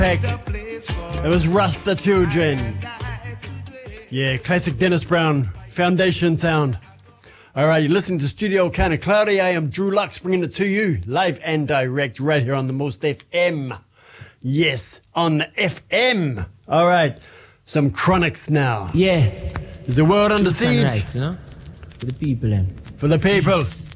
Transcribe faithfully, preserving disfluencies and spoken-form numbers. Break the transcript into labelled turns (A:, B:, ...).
A: It was Rasta Children. Yeah, classic Dennis Brown, Foundation sound. All right, you're listening to Studio Kinda Cloudy. I am Drew Lux, bringing it to you live and direct right here on the Most F M. Yes, on the F M. All right, some chronics now.
B: Yeah.
A: Is the world under
B: Truth and
A: siege?
B: rights, you know? For the people, then.
A: For the people.
B: Peace.